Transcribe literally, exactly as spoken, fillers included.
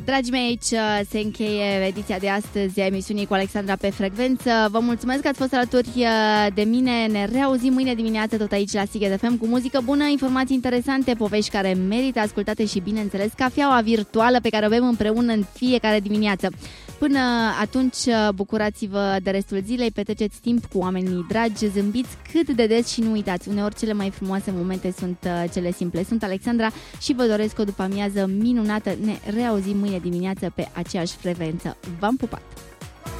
Dragii mei, aici se încheie ediția de astăzi a emisiunii cu Alexandra pe Frecvență. Vă mulțumesc că ați fost alături de mine. Ne reauzim mâine dimineață tot aici la Sighet F M cu muzică bună, informații interesante, povești care merită ascultate și, bineînțeles, cafeaua virtuală pe care o bem împreună în fiecare dimineață. Până atunci, bucurați-vă de restul zilei, petreceți timp cu oamenii dragi, zâmbiți cât de des și nu uitați, uneori cele mai frumoase momente sunt cele simple. Sunt Alexandra și vă doresc o după-amiază minunată. Ne reauzim mâine dimineață pe aceeași frecvență. V-am pupat!